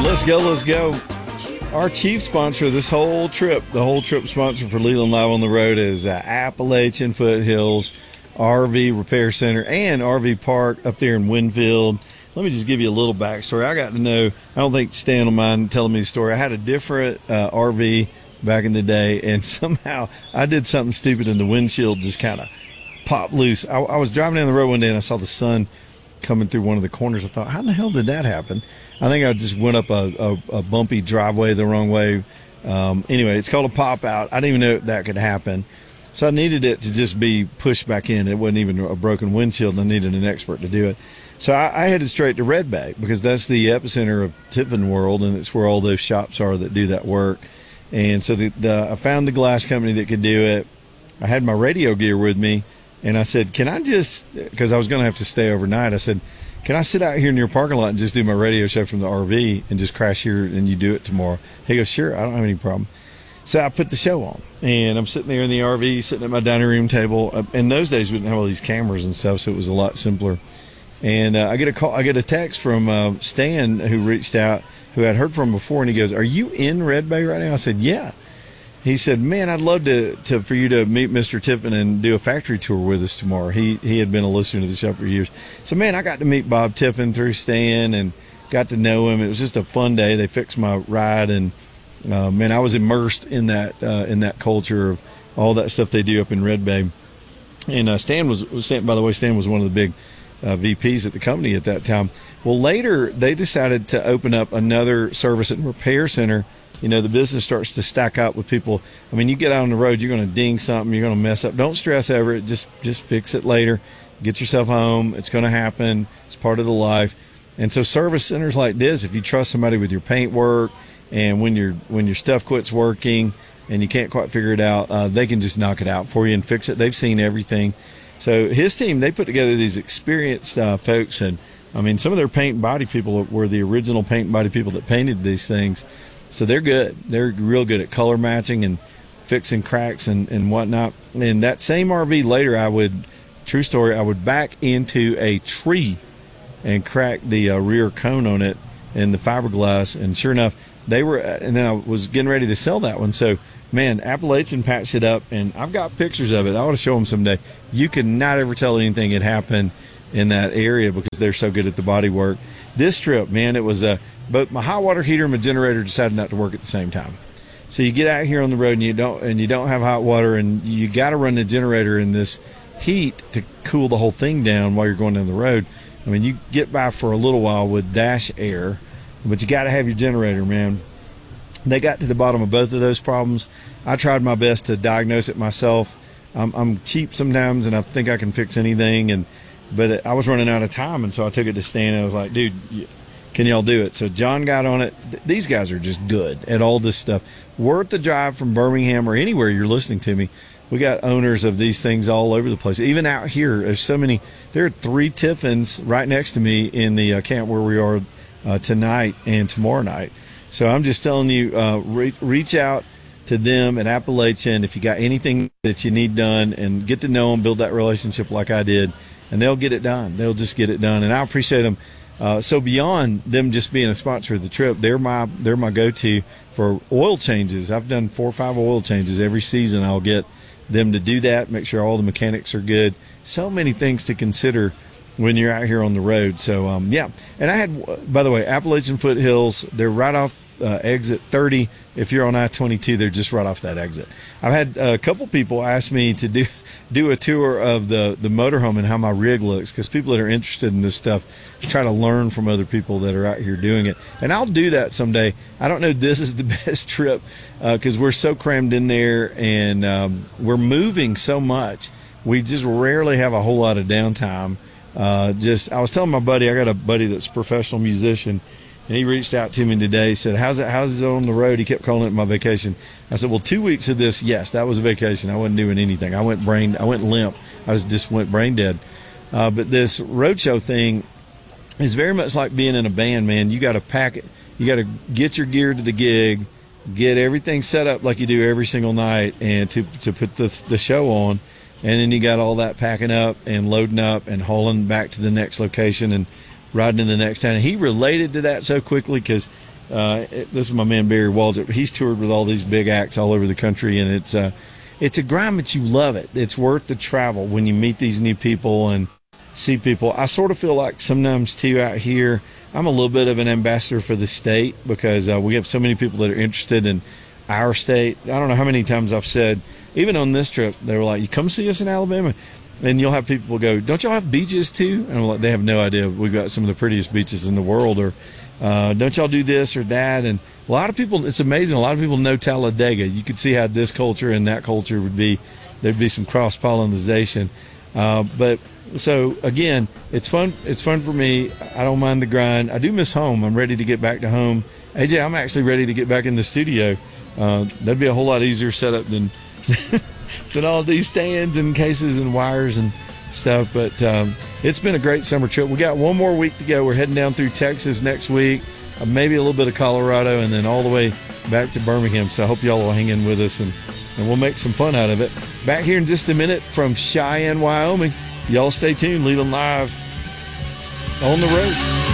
Let's go, let's go. Our chief sponsor of this whole trip, the whole trip sponsor for Leland Live on the Road is Appalachian Foothills RV Repair Center and RV Park up there in Winfield. Let me just give you a little backstory. I got to know, I don't think Stan will mind telling me the story. I had a different RV back in the day, and somehow I did something stupid and the windshield just kind of popped loose. I was driving down the road one day and I saw the sun coming through one of the corners. I thought, how in the hell did that happen? I think I just went up a bumpy driveway the wrong way. Anyway, it's called a pop out. I didn't even know that could happen. So I needed it to just be pushed back in. It wasn't even a broken windshield, and I needed an expert to do it. So I headed straight to Red Bay because that's the epicenter of Tiffin World, and it's where all those shops are that do that work. And so I found the glass company that could do it. I had my radio gear with me, and I said, can I just, because I was going to have to stay overnight, I said, can I sit out here in your parking lot and just do my radio show from the RV and just crash here and you do it tomorrow? He goes, sure, I don't have any problem. So I put the show on, and I'm sitting there in the RV, sitting at my dining room table. In those days, we didn't have all these cameras and stuff, so it was a lot simpler. And I get a text from Stan, who reached out, who I'd heard from before, and he goes, are you in Red Bay right now? I said, yeah. He said, man, I'd love for you to meet Mr. Tiffin and do a factory tour with us tomorrow. He had been a listener to the show for years. So, man, I got to meet Bob Tiffin through Stan and got to know him. It was just a fun day. They fixed my ride, and, man, I was immersed in that culture of all that stuff they do up in Red Bay. And Stan, by the way, Stan was one of the big VPs at the company at that time. Well, later they decided to open up another service and repair center. You know, the business starts to stack up with people. I mean, you get out on the road, you're going to ding something, you're going to mess up. Don't stress over it. Just fix it later. Get yourself home. It's going to happen. It's part of the life. And so service centers like this, if you trust somebody with your paint work, and when your stuff quits working and you can't quite figure it out, they can just knock it out for you and fix it. They've seen everything. So his team, they put together these experienced folks, and I mean, some of their paint and body people were the original paint and body people that painted these things. So they're good. They're real good at color matching and fixing cracks and whatnot. And that same RV later, true story, I would back into a tree and crack the rear cone on it and the fiberglass. And sure enough, and then I was getting ready to sell that one. So, man, Appalachian patched it up, and I've got pictures of it. I want to show them someday. You cannot ever tell anything had happened in that area because they're so good at the body work. This trip, man, it was both my hot water heater and my generator decided not to work at the same time. So you get out here on the road and you don't have hot water, and you got to run the generator in this heat to cool the whole thing down while you're going down the road. I mean, you get by for a little while with dash air, but you got to have your generator, man. They got to the bottom of both of those problems. I tried my best to diagnose it myself. I'm cheap sometimes, and I think I can fix anything, but I was running out of time, and so I took it to Stan, and I was like, dude, can y'all do it? So John got on it. These guys are just good at all this stuff. Worth the drive from Birmingham or anywhere you're listening to me. We got owners of these things all over the place. Even out here, there's so many. There are 3 Tiffins right next to me in the camp where we are tonight and tomorrow night. So I'm just telling you, reach out to them at Appalachian if you got anything that you need done, and get to know them, build that relationship like I did, and they'll get it done. They'll just get it done, and I appreciate them. So beyond them just being a sponsor of the trip, they're my go-to for oil changes. I've done 4 or 5 oil changes every season. I'll get them to do that, make sure all the mechanics are good. So many things to consider when you're out here on the road. So, yeah. And I had, by the way, Appalachian Foothills, they're right off exit 30. If you're on I-22, they're just right off that exit. I've had a couple people ask me to do a tour of the motorhome and how my rig looks, because people that are interested in this stuff try to learn from other people that are out here doing it. And I'll do that someday. I don't know this is the best trip because we're so crammed in there, and we're moving so much. We just rarely have a whole lot of downtime. I was telling my buddy, I got a buddy that's a professional musician, and he reached out to me today. He said, how's it on the road? He kept calling it my vacation. I said, well, 2 weeks of this, yes, that was a vacation. I wasn't doing anything. I went limp. I just went brain dead. But this roadshow thing is very much like being in a band, man. You got to pack it. You got to get your gear to the gig, get everything set up like you do every single night, and to put the show on. And then you got all that packing up and loading up and hauling back to the next location and riding in the next town. And he related to that so quickly because This is my man Barry Waldrop. He's toured with all these big acts all over the country, and it's a grind, but you love it. It's worth the travel when you meet these new people and see people. I sort of feel like sometimes too out here, I'm a little bit of an ambassador for the state because we have so many people that are interested in our state. I don't know how many times I've said, even on this trip, they were like, "You come see us in Alabama." And you'll have people go, "Don't y'all have beaches too?" And I'm like, they have no idea. We've got some of the prettiest beaches in the world. Or don't y'all do this or that? And a lot of people, it's amazing. A lot of people know Talladega. You could see how this culture and that culture would be. There'd be some cross-pollination. But so again, it's fun. It's fun for me. I don't mind the grind. I do miss home. I'm ready to get back to home. AJ, I'm actually ready to get back in the studio. That'd be a whole lot easier setup than all these stands and cases and wires and stuff. But it's been a great summer trip. We got one more week to go. We're heading down through Texas next week, maybe a little bit of Colorado, and then all the way back to Birmingham. So I hope y'all will hang in with us, and we'll make some fun out of it. Back here in just a minute from Cheyenne, Wyoming. Y'all stay tuned. Leland Live on the road.